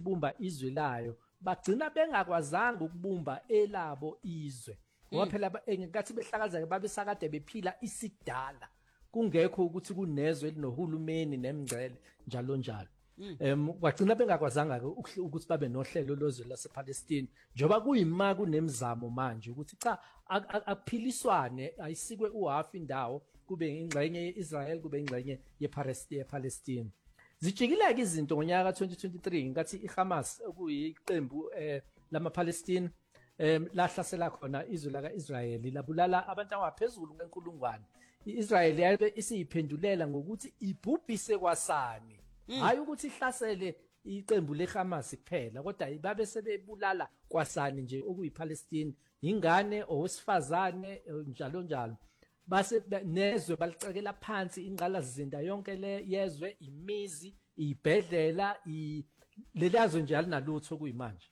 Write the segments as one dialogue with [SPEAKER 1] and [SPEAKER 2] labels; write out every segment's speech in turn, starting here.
[SPEAKER 1] ukubumba izwe layo bagcina bengakwazanga ukubumba elabo izwe ngoba phela engathi behlakazeke babesakade bephila isidala kungekho ukuthi kunezwe linohulumeni nemngcele njalo njalo kwagcina bengakwazanga ukuthi babe nohlelo lozwe lasePalestine njoba kuyima kunemzamo manje ukuthi cha aphiliswane ayisikwe uhalf indawo kube ingxenye yeIsrael kube ingxenye yePalestine zijikileke izinto ngonyaka ka2023 ngathi iHamas okuyiqembu lamaPalestine lahlasela khona izwe lakaIsrael labulala abantu abaphezulu kwenkulungwane iIsrael yabe isiyiphendulela ngokuthi ibhubhise kwasani hayi ukuthi ihlasele iqembu leHamas kuphela kodwa babe sebebulala kwasani nje okuyiPalestine ingane owesifazane njalo njalo base nezwe balicekela phansi ingqalazizinda yonke le yezwe imizi ibhedlela lelazwe nje alinalutho kuyimanje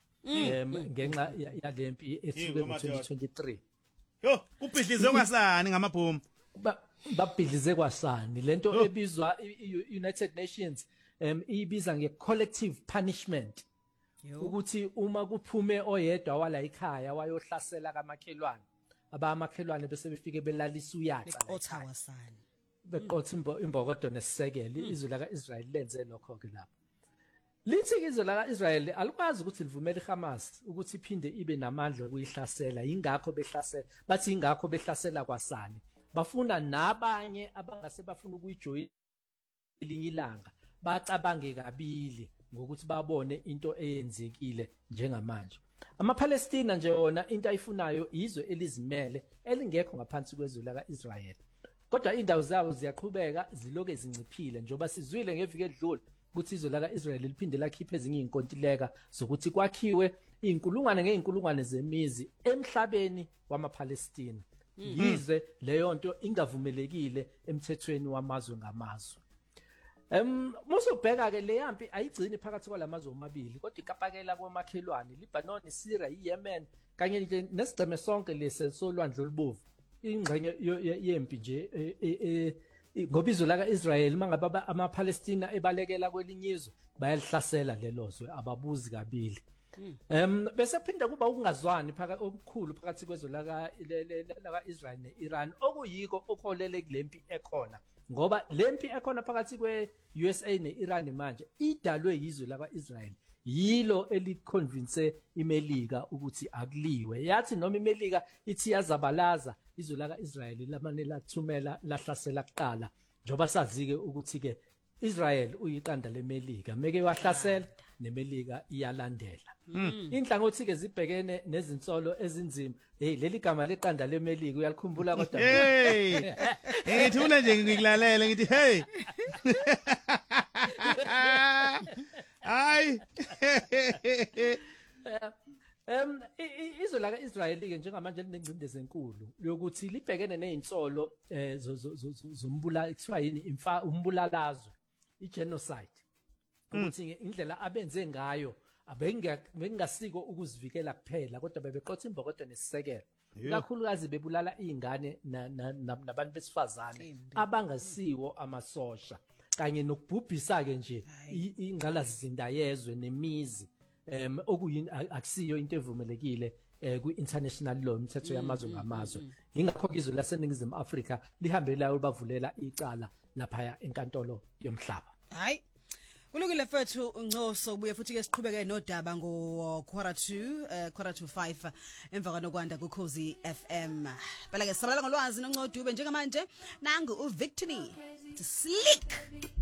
[SPEAKER 1] ngenxa yalempi ethuke ngo2023
[SPEAKER 2] yo kubhidlize kwasani ngamabhomu
[SPEAKER 1] babhidlize kwasani lento ebizwa United Nations ibiza ngecollective punishment ukuthi uma kuphume oyedwa wala ekhaya wayohlasela kamakhelwane abamakhelwane bese befike belalisa uyaca
[SPEAKER 3] beqotha wasani
[SPEAKER 1] beqotha imbokodo nesisekelo izwe lakaIsrael lenze lokho ke lapho lithi izwe lakaIsrael alikwazi ukuthi livumele iHamas ukuthi iphinde ibe namandla okuyihlasela ingakho behlasela bathi ingakho behlasela kwasani bafuna nabanye abangase bafuna ukuyijoyina elinye ilanga bacabange kabili ngokuthi babone into eyenzekile njengamanje amaPalestina nje wona into ayifunayo izwe elizimele elingekho ngaphansi kwezwe lakaIsrael kodwa indawo zabo ziyaqhubeka ziloke zinciphile njoba sizwile ngeviki edlule ukuthi izwe lakaIsrael liphinde lakhiphe ezinye inkontileka zokuthi kwakhiwe inkulungwane zemizi emhlabeni wamaPalestina yize leyo nto ingavumelekile emthethweni wamazwe ngamazwe musubheka ke le yampi ayigcini phakathi kwalamazwe omabili kodwa ikapakela kwamakhelwane Lebanon Syria iYemen kanye nje nesigceme sonke lesolwandle olubovu ingxenye yempi nje ngoba izwe lakaIsrael mangabe amaPalestina ebalekela kwelinye bayalihlasela lelozwe ababuzi kabili bese phinda kuba ukungazwani phakathi okukhulu phakathi kwezwe lakaIsrael neIran okuyiko okholele kulempi ekhona ngoba lempi ekhona phakathi kweUSA neIran manje idalwe yizwe lakaIsrael yilo eliconvince iMelika ukuthi akuliwe yathi noma iMelika ithi yazabalaza izwe lakaIsrael lamane lathumela lahlasela kuqala njoba sazike ukuthi ke Israel uyiqanda leMelika meke wahlasela neMelika iyalandela inhlangothi ke zibhekene nezinsolo ezinzima leli gama leqanda leMelika uyalikhumbula kodwa
[SPEAKER 2] ngithi una nje ngikulalele ngithi hey ay
[SPEAKER 1] izwe lakaIsrael ke njengamanje linengcindezi enkulu yokuthi libhekene nezinsolo zombulala ekuthiwa yini umbulalazwe igenocide ukuthi indlela abenze ngayo abengasiko ukuzivikela kuphela kodwa bebeqotha imbokodo nesisekelo kakhulukazi bebulala izingane nabantu besifazane abangasiwo amasosha kanye nokubhubhisa ke nje ingqalazizinda yezwe nemizi okuyini akusiyo into evumelekile kwi-international law imithetho yamazwe ngamazwe ingakho izwe laseNingizimu Afrika lihambela bavulela icala lapha enkantolo yomhlaba
[SPEAKER 3] hayi kulungile mfethu Ncoso ubuye futhi ke siqhubeke nodaba ngo quarter to 5 emva kwanokwanda kuKhosi FM phela ke sisabalala ngolwazi noNcodube njengamanje nangu uVictory to slick